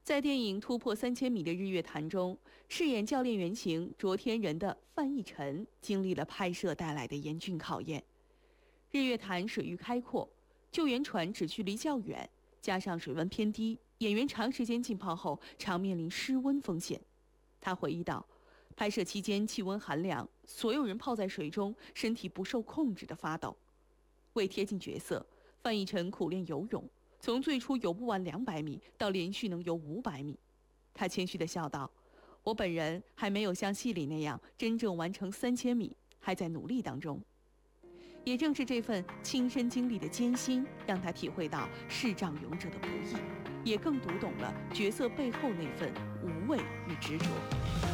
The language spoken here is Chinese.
在电影《突破3000米的日月潭》中，饰演教练原型卓天人的范逸臣经历了拍摄带来的严峻考验。日月潭水域开阔，救援船只距离较远，加上水温偏低，演员长时间浸泡后常面临失温风险。他回忆道，拍摄期间气温寒凉，所有人泡在水中，身体不受控制地发抖。为贴近角色，范逸臣苦练游泳，从最初游不完200米到连续能游500米。他谦虚地笑道，我本人还没有像戏里那样真正完成3000米，还在努力当中。也正是这份亲身经历的艰辛，让他体会到视障勇者的不易，也更读懂了角色背后那份无畏与执着。